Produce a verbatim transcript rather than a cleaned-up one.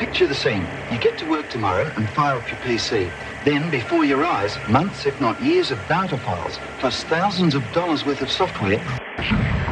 Picture the scene. You get to work tomorrow and fire up your P C. Then, before your eyes, months, if not years, of data files, plus thousands of dollars worth of software